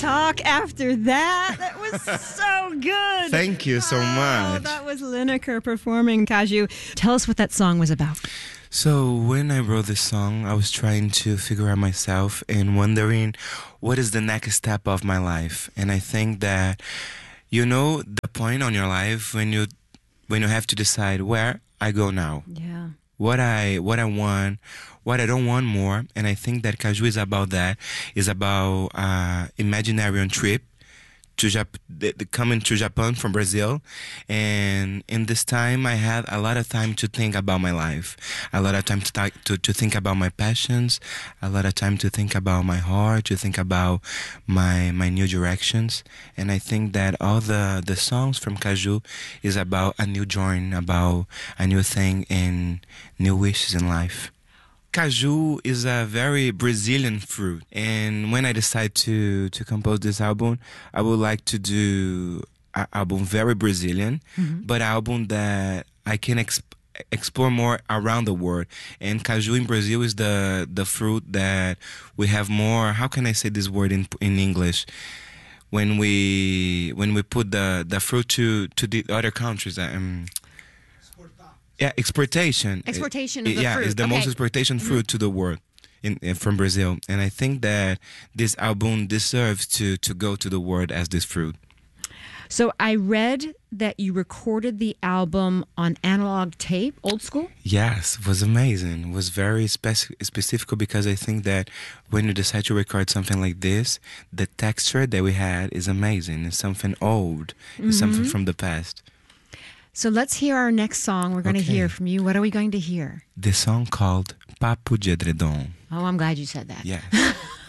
talk after that. That was so good. Thank you so much. That was Lineker performing Caju. Tell us what that song was about. So when I wrote this song, I was trying to figure out myself and wondering what is the next step of my life. And I think that, the point on your life when you have to decide where I go now. Yeah. What I want, what I don't want more. And I think that Caju is about that. It's about imaginary trip to coming to Japan from Brazil. And in this time, I had a lot of time to think about my life, a lot of time to think about my passions, a lot of time to think about my heart, to think about my new directions. And I think that all the songs from Caju is about a new journey, about a new thing and new wishes in life. Caju is a very Brazilian fruit, and when I decide to compose this album, I would like to do an album very Brazilian, but an album that I can explore more around the world. And Caju in Brazil is the fruit that we have more. How can I say this word in English? When we put the fruit to the other countries. Yeah, exportation. Exportation of the fruit. Yeah, it's the most exportation fruit to the world from Brazil. And I think that this album deserves to go to the world as this fruit. So I read that you recorded the album on analog tape, old school? Yes, it was amazing. It was very specific because I think that when you decide to record something like this, the texture that we had is amazing. It's something old. It's something from the past. So let's hear our next song. We're going to hear from you. What are we going to hear? The song called Papo de Edredom. Oh, I'm glad you said that. Yes.